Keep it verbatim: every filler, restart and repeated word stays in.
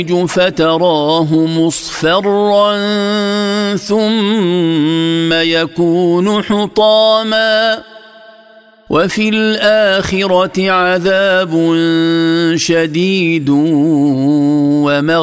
فتراه مصفرا ثم يكون حطاما وفي الآخرة عذاب شديد ومغفرة